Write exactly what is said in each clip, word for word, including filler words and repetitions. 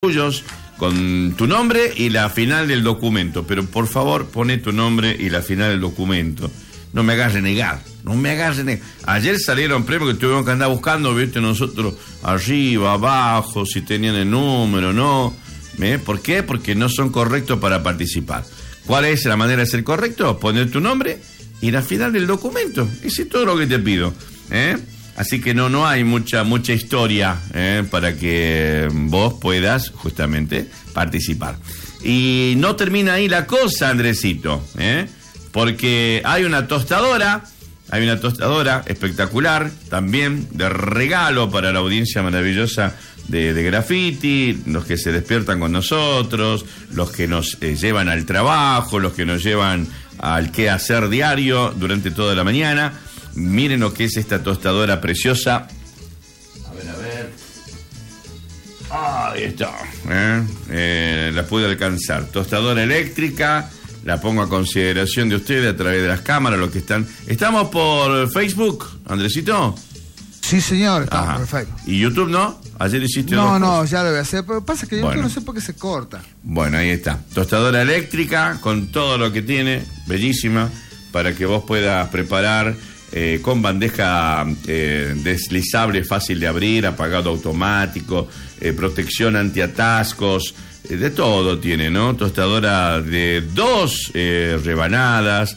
tuyos con tu nombre y la final del documento. Pero por favor, pone tu nombre y la final del documento. No me hagas renegar, no me hagas renegar. Ayer salieron premios que tuvimos que andar buscando, viste, nosotros arriba, abajo, si tenían el número, no. ¿Eh? ¿Por qué? Porque no son correctos para participar. ¿Cuál es la manera de ser correcto? Poner tu nombre y la final del documento. Ese es todo lo que te pido. ¿Eh? Así que no, no hay mucha, mucha historia ¿eh? para que vos puedas justamente participar. Y no termina ahí la cosa, Andresito, ¿eh? Porque hay una tostadora, hay una tostadora espectacular también de regalo para la audiencia maravillosa de, de Graffiti, los que se despiertan con nosotros, los que nos eh, llevan al trabajo, los que nos llevan al quehacer diario durante toda la mañana. Miren lo que es esta tostadora preciosa. A ver, a ver. Ahí está. ¿eh? Eh, la pude alcanzar. Tostadora eléctrica. La pongo a consideración de ustedes a través de las cámaras, los que están... ¿Estamos por Facebook, Andresito? Sí, señor, estamos por Facebook. ¿Y YouTube no? Ayer hiciste No, dos no, cosas. ya lo voy a hacer, pero pasa que yo Bueno. no sé por qué se corta. Bueno, ahí está. Tostadora eléctrica con todo lo que tiene, bellísima, para que vos puedas preparar eh, con bandeja eh, deslizable, fácil de abrir, apagado automático, eh, protección antiatascos, eh, de todo tiene, ¿no? Tostadora de dos eh, rebanadas,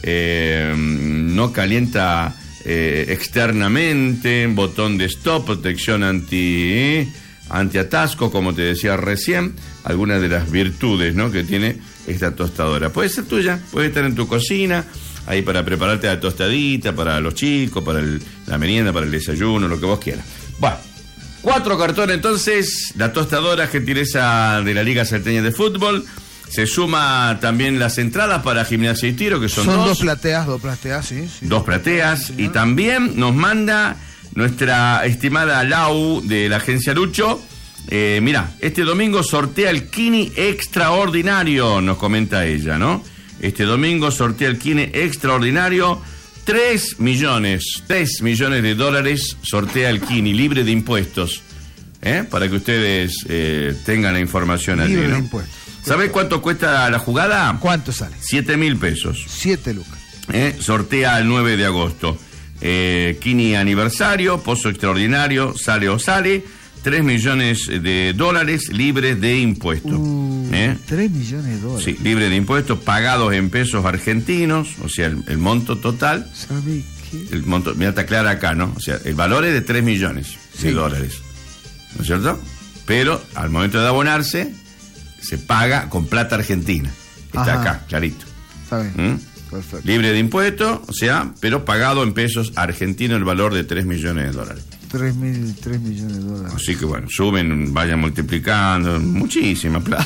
eh, no calienta eh, externamente, botón de stop, protección anti... Eh, antiatasco, como te decía recién, algunas de las virtudes, ¿no?, que tiene esta tostadora. Puede ser tuya, puede estar en tu cocina, ahí para prepararte la tostadita, para los chicos, para el, la merienda, para el desayuno, lo que vos quieras. Bueno, cuatro cartones entonces, la tostadora, gentileza de la Liga Salteña de Fútbol. Se suma también las entradas para gimnasia y tiro, que son, Son dos. dos plateas, dos plateas, sí. sí. Dos plateas, Sí, y también nos manda nuestra estimada Lau de la agencia Lucho. Eh, mira, este domingo sortea el Kini Extraordinario, nos comenta ella, ¿no? Este domingo sortea el Kini Extraordinario, tres millones, tres millones de dólares sortea el Kini, libre de impuestos, ¿eh? Para que ustedes eh, tengan la información allí, Libre ¿no? de impuestos. ¿Sabés cuánto cuesta la jugada? ¿Cuánto sale? Siete mil pesos. Siete lucas. ¿Eh? Sortea el nueve de agosto. Eh, Kini aniversario, pozo extraordinario, sale o sale, tres millones de dólares libres de impuestos. Uh, ¿Eh? tres millones de dólares. Sí, libre de impuestos, pagados en pesos argentinos, o sea, el, el monto total, ¿Sabe qué? el monto, mira, está clara acá, ¿no? O sea, el valor es de tres millones de Sí. dólares, ¿no es cierto? Pero al momento de abonarse, se paga con plata argentina. Está Ajá. acá, clarito. Está bien. ¿Mm? Perfecto. Libre de impuestos, o sea, pero pagado en pesos argentinos el valor de tres millones de dólares. Tres mil, tres millones de dólares. Así que bueno, suben, vayan multiplicando, muchísima plata.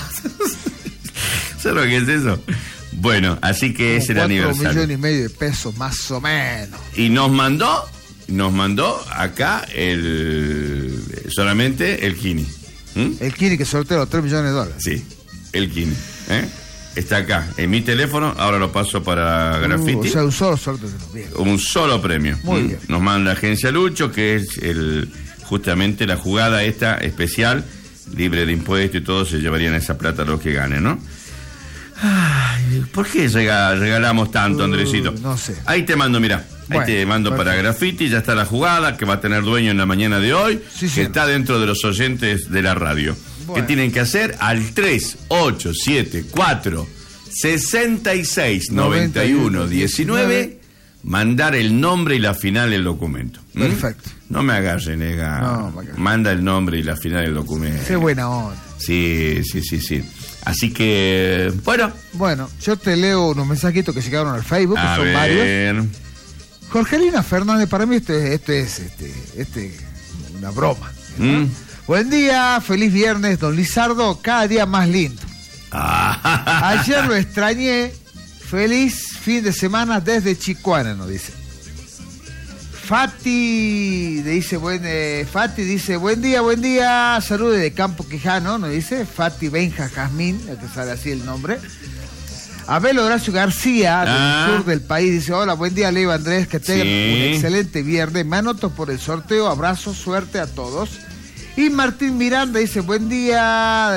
¿Sabes lo que es eso? Bueno, así que es el Como aniversario. Cuatro millones y medio de pesos, más o menos. Y nos mandó, nos mandó acá el solamente el Kini. ¿Mm? El Kini que sortea los tres millones de dólares. Sí, el Kini. ¿eh? Está acá, en mi teléfono, ahora lo paso para Graffiti. Uh, o sea, un solo sorteo de los bien. Un solo premio. Muy ¿Mm? bien. Nos manda Agencia Lucho, que es el justamente la jugada esta especial, libre de impuestos y todo, se llevarían esa plata los que ganen, ¿no? Ay, ¿por qué rega- regalamos tanto, Uh, Andresito? no sé. Ahí te mando, mira, ahí Bueno, te mando perfecto. para Graffiti, ya está la jugada, que va a tener dueño en la mañana de hoy, Sí, que sí. está dentro de los oyentes de la radio. Bueno. ¿Qué tienen que hacer? Al tres ocho siete cuatro sesenta y seis noventa y uno diecinueve, mandar el nombre y la final del documento. ¿Mm? Perfecto. No me agarre, nega. No, me agarre. Manda el nombre y la final del documento. Qué buena onda. Sí, sí, sí, sí. Así que, bueno. Bueno, yo te leo unos mensajitos que llegaron al Facebook, que A son ver. varios. Jorgelina Fernández, para mí esto es, esto es este, este, una broma. ¿no? Mm. Buen día, feliz viernes, don Lizardo, cada día más lindo. Ah. Ayer lo extrañé, feliz fin de semana desde Chicuana, nos dice. Fati dice buen eh, Fati dice buen día, buen día, saludos de Campo Quijano, nos dice Fati Benja Jazmín, que sale así el nombre. Abel Horacio García, del Ah. sur del país, dice hola, buen día, Leo Andrés, que tengan Sí. un excelente viernes, me anoto por el sorteo, abrazo, suerte a todos. Y Martín Miranda dice buen día.